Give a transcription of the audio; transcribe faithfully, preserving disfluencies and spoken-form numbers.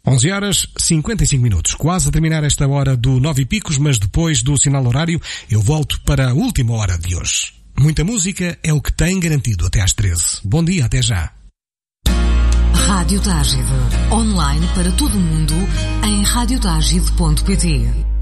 onze horas cinquenta e cinco minutos, quase a terminar esta hora do Nove e Picos, mas depois do sinal horário eu volto para a última hora de hoje. Muita música é o que tem garantido até às treze. Bom dia, até já. Rádio Tágide, online para todo o mundo em rádio tágide ponto pt.